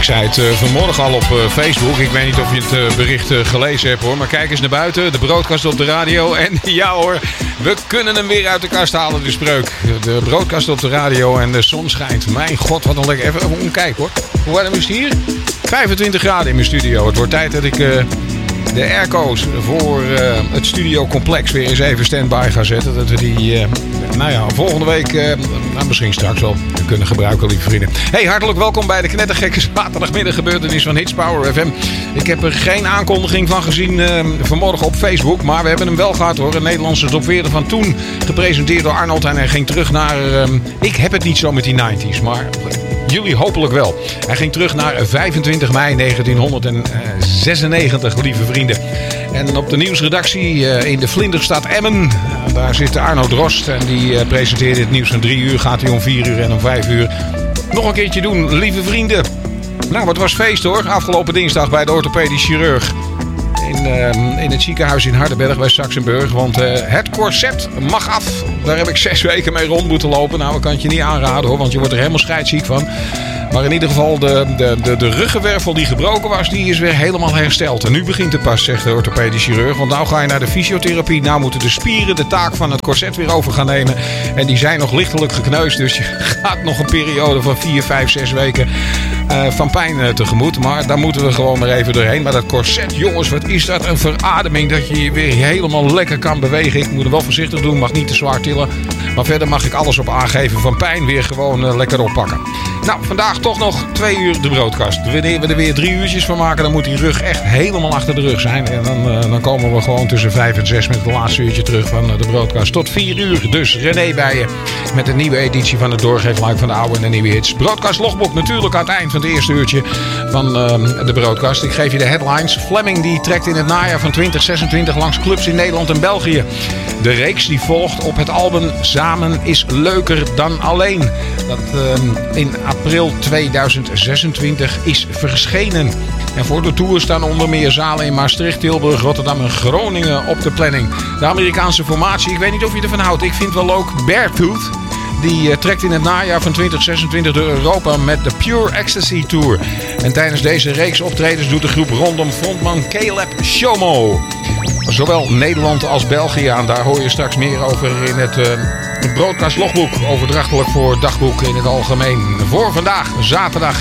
Ik zei het vanmorgen al op Facebook. Ik weet niet of je het bericht gelezen hebt hoor. Maar kijk eens naar buiten. De broadcast op de radio. En ja hoor, we kunnen hem weer uit de kast halen, de spreuk. De broadcast op de radio en de zon schijnt. Mijn god, wat een lekker. Even omkijken hoor. Hoe warm is het hier? 25 graden in mijn studio. Het wordt tijd dat ik de airco's voor het studiocomplex weer eens even stand-by ga zetten. Dat we die volgende week, misschien straks wel, kunnen gebruiken, lieve vrienden. Hey, hartelijk welkom bij de knettergekke zaterdagmiddag gebeurtenis van Hits Power FM. Ik heb er geen aankondiging van gezien vanmorgen op Facebook, maar we hebben hem wel gehad hoor. Een Nederlandse top 40 van toen, gepresenteerd door Arnold. En hij ging terug naar, ik heb het niet zo met die 90s, maar jullie hopelijk wel. Hij ging terug naar 25 mei 1996, lieve vrienden. En op de nieuwsredactie in de Vlinderstad Emmen, daar zit Arno Drost. En die presenteert het nieuws van 3 uur. Gaat hij om 4 uur en om 5 uur nog een keertje doen, lieve vrienden. Nou, het was feest hoor. Afgelopen dinsdag bij de orthopedisch chirurg. In het ziekenhuis in Hardenberg bij Saxenburg. Want het corset mag af. Daar heb ik 6 weken mee rond moeten lopen. Nou, ik kan het je niet aanraden hoor, want je wordt er helemaal scheidsziek van. Maar in ieder geval, de ruggenwervel die gebroken was, die is weer helemaal hersteld. En nu begint het pas, zegt de orthopedisch chirurg. Want nou ga je naar de fysiotherapie. Nou moeten de spieren de taak van het corset weer over gaan nemen. En die zijn nog lichtelijk gekneusd. Dus je gaat nog een periode van 4, 5, 6 weken van pijn tegemoet. Maar daar moeten we gewoon maar even doorheen. Maar dat corset, jongens, wat is dat een verademing. Dat je je weer helemaal lekker kan bewegen. Ik moet het wel voorzichtig doen, mag niet te zwaar tillen. Maar verder mag ik alles op aangeven van pijn weer gewoon lekker oppakken. Nou, vandaag toch nog 2 uur de broadcast. Wanneer we er weer 3 uurtjes van maken, dan moet die rug echt helemaal achter de rug zijn. En dan komen we gewoon tussen 5 en 6 met het laatste uurtje terug van de broadcast. Tot 4 uur. Dus René bij je met een nieuwe editie van het doorgeefluik van de oude en de nieuwe hits. Broadcast logboek natuurlijk aan het eind van het eerste uurtje van de broadcast. Ik geef je de headlines. Fleming die trekt in het najaar van 2026 langs clubs in Nederland en België. De reeks die volgt op het album Samen is leuker dan alleen. Dat in april 2026 is verschenen. En voor de tour staan onder meer zalen in Maastricht, Tilburg, Rotterdam en Groningen op de planning. De Amerikaanse formatie, ik weet niet of je ervan houdt. Ik vind wel leuk. Beartooth. Die trekt in het najaar van 2026 door Europa met de Pure Ecstasy Tour. En tijdens deze reeks optredens doet de groep rondom frontman Caleb Shomo zowel Nederland als België aan. Daar hoor je straks meer over in het broadcast logboek. Overdrachtelijk voor dagboek in het algemeen. Voor vandaag, zaterdag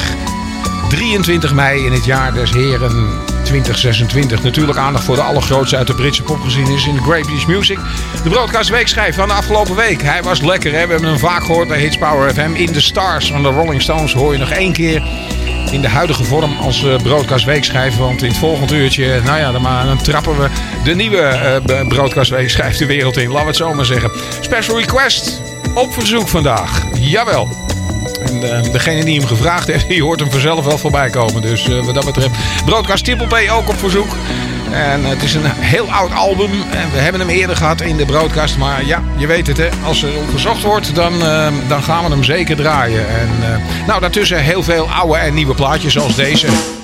23 mei in het jaar des heren 2026. Natuurlijk aandacht voor de allergrootste uit de Britse popgeschiedenis in de Great British Music. De broadcast weekschijf van de afgelopen week. Hij was lekker, hè? We hebben hem vaak gehoord bij Hits Power FM. In the Stars van de Rolling Stones hoor je nog 1 keer in de huidige vorm als broadcast weekschijf. Want in het volgende uurtje, dan trappen we de nieuwe broadcast weekschijf de wereld in. Laten we het zo maar zeggen. Special request op verzoek vandaag. Jawel. En degene die hem gevraagd heeft, die hoort hem vanzelf wel voorbij komen. Dus wat dat betreft, broadcast Triple P ook op verzoek. En het is een heel oud album. En we hebben hem eerder gehad in de broadcast. Maar ja, je weet het hè. Als er om verzocht wordt, dan gaan we hem zeker draaien. En daartussen heel veel oude en nieuwe plaatjes zoals deze.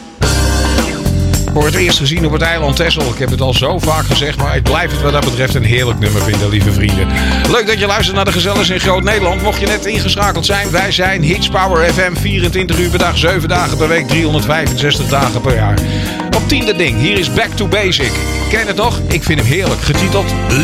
Voor het eerst gezien op het eiland Texel. Ik heb het al zo vaak gezegd, maar ik blijf het wat dat betreft een heerlijk nummer vinden, lieve vrienden. Leuk dat je luistert naar de Gezelligers in Groot Nederland. Mocht je net ingeschakeld zijn, wij zijn Hits Power FM. 24 uur per dag, 7 dagen per week, 365 dagen per jaar. Op 10e ding, hier is Back to Basic. Ken je het nog? Ik vind hem heerlijk. Getiteld